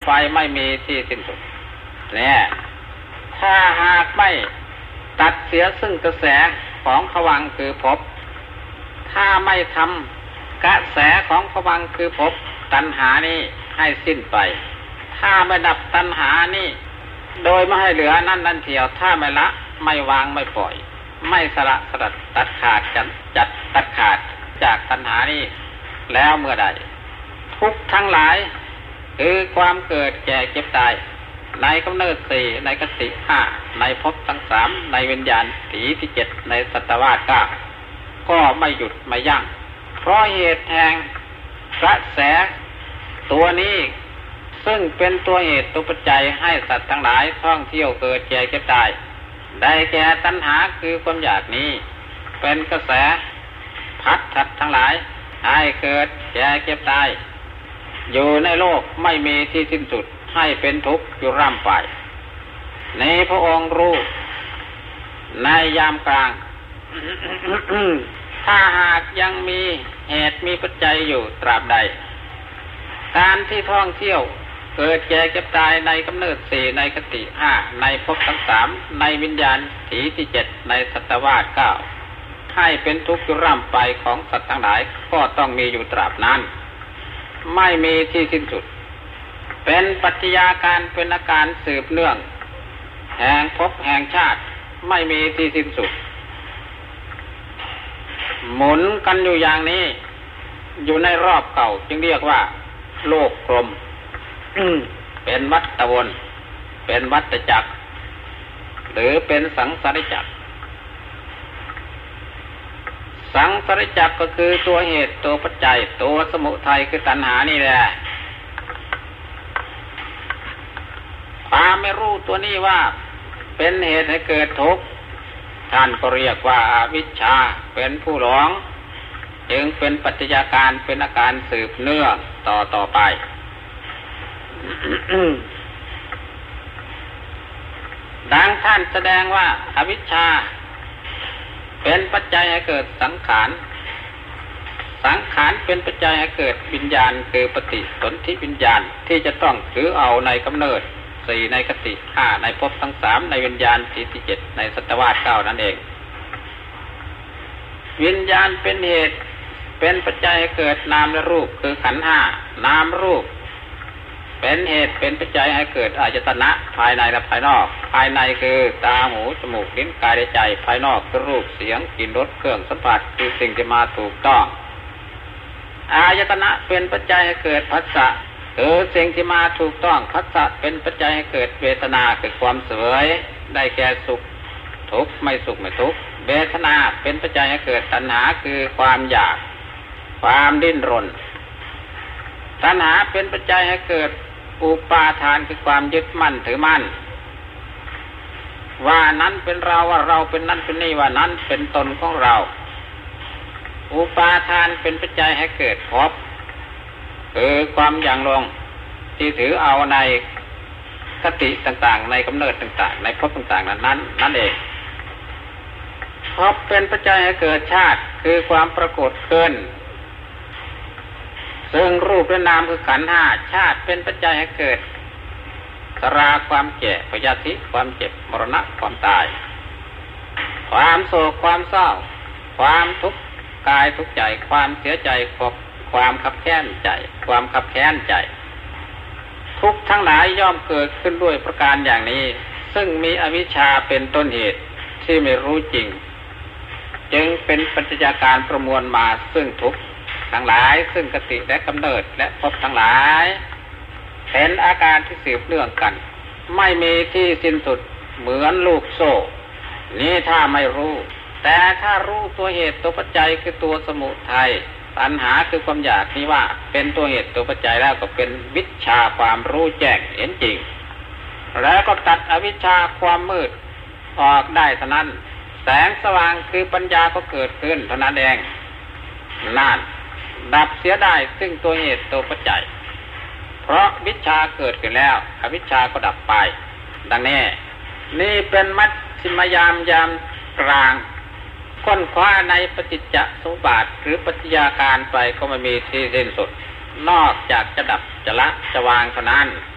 ไฟไม่มีที่สิ้นสุดเนี่ยถ้าหากไม่ตัดเสียซึ่งกระแสของภวังค์คือภพถ้าไม่ทำกระแสของภวังค์คือภพตัณหานี้ให้สิ้นไปถ้าไม่ดับตัณหานี้โดยไม่ให้เหลือนั่นเทียวถ้าไม่ละไม่วางไม่ปล่อยไม่สละสลัดตัดขาดจัดตัดขาดจากตัณหานี้แล้วเมื่อใดทุกข์ทั้งหลายคือความเกิดแก่เจ็บตายในกำเนิดสี่ในคติห้าในภพทั้งสามในวิญญาณสีที่เจ็ดในสัตวาสเก้าก็ไม่หยุดไม่ยั้งเพราะเหตุแห่งกระแสตัวนี้ซึ่งเป็นตัวเหตุตัวปัจจัยให้สัตว์ทั้งหลายท่องเที่ยวเกิดแก่เจ็บตายได้แก่ตัณหาคือความอยากนี้เป็นกระแสพัดสัตว์ทั้งหลายให้เกิดแก่เจ็บตายอยู่ในโลกไม่มีที่สิ้นสุดให้เป็นทุกข์อยู่ร่ำไปในพระองค์รู้ในยามกลาง ถ้าหากยังมีเหตุมีปัจจัยอยู่ตราบใดการที่ท่องเที่ยวเกิดแก่เก็บตายในกำเนิดสี่ในคติห้าในภพทั้งสามในวิญญาณสีที่เจ็ดในสัตวาสเก้าให้เป็นทุกข์อยู่ร่ำไปของสัตว์ทั้งหลายก็ต้องมีอยู่ตราบนั้นไม่มีที่สิ้นสุดเป็นปัจจัยการเป็นอาการสืบเนื่องแห่งภพแห่งชาติไม่มีที่สิ้นสุดหมุนกันอยู่อย่างนี้อยู่ในรอบเก่าจึงเรียกว่าโลกกลม เป็นวัฏวนเป็นวัฏจักรหรือเป็นสังสารจักรสังสารจักรก็คือตัวเหตุตัวปัจจัยตัวสมุทัยคือตัณหานี่แหละความไม่รู้ตัวนี้ว่าเป็นเหตุให้เกิดทุกข์ท่านก็เรียกว่าอวิชชาเป็นผู้หลงจึงเป็นปัจจัยการเป็นอาการสืบเนื่องต่อไป ดังท่านแสดงว่าอวิชชาเป็นปัจจัยให้เกิดสังขารสังขารเป็นปัจจัยให้เกิดวิญญาณคือปฏิสนธิวิญญาณที่จะต้องถือเอาในกำเนิดสี่ในคติห้าในภพทั้งสามในวิญญาณสีที่เจ็ดในสัตวาสเก้านั่นเองวิญญาณเป็นเหตุเป็นปัจจัยให้เกิดนามและรูปคือขันธ์ห้านามรูปเป็นเหตุเป็นปัจจัยให้เกิดอายตนะภายในและภายนอกภายในคือตาหูจมูกลิ้นกายและใจภายนอกคือรูปเสียงกลิ่นรสเครื่องสัมผัสคือสิ่งที่มาถูกต้องอายตนะเป็นปัจจัยให้เกิดผัสสะคือสิ่งที่มาถูกต้องผัสสะเป็นปัจจัยให้เกิดเวทนาคือความเสวยได้แก่สุขทุกข์ไม่สุขไม่ทุกข์เวทนาเป็นปัจจัยให้เกิดตัณหาคือความอยากความดิ้นรนตัณหาเป็นปัจจัยให้เกิดอุปาทานคือความยึดมั่นถือมั่นว่านั้นเป็นเราว่าเราเป็นนั่นเป็นนี่ว่านั้นเป็นตนของเราอุปาทานเป็นปัจจัยให้เกิดภพคือความอย่างลงที่ถือเอาในคติต่างๆในกำเนิดต่างๆในภพต่างๆนั่นเองภพเป็นปัจจัยให้เกิดชาติคือความปรากฏขึ้นซึ่งรูปและนามคือขันธ์ห้าชาติเป็นปัจจัยให้เกิดชราความแก่พยาธิความเจ็บมรณะความตายความโศกความเศร้าความทุกข์กายทุกข์ใจความเสียใจความขับแค้นใจความขับแค้นใจทุกข์ทั้งหลายย่อมเกิดขึ้นด้วยประการอย่างนี้ซึ่งมีอวิชชาเป็นต้นเหตุที่ไม่รู้จริงจึงเป็นปัจจัยการประมวลมาซึ่งทุกข์ทั้งหลายซึ่งคติและกำเนิดและภพทั้งหลายเป็นอาการที่สืบเนื่องกันไม่มีที่สิ้นสุดเหมือนลูกโซ่นี้ถ้าไม่รู้แต่ถ้ารู้ตัวเหตุตัวปัจจัยคือตัวสมุทัยตัณหาคือความอยากนี้ว่าเป็นตัวเหตุตัวปัจจัยแล้วก็เป็นวิชชาความรู้แจ้งเห็นจริงแล้วก็ตัดอวิชชาความมืดออกได้เท่านั้นแสงสว่างคือปัญญาก็เกิดขึ้นเท่านั้นเองนั่นดับเสียได้ซึ่งตัวเหตุตัวปัจจัยเพราะวิชชาเกิดขึ้นแล้วอวิชชาก็ดับไปดังนี้นี่เป็นมัชฌิมยามกลางค้นคว้าในปฏิจจสมุปบาทหรือปัจจัยการไปก็ไม่มีที่สิ้นสุดนอกจากจะดับจะละจะวางเท่านั้น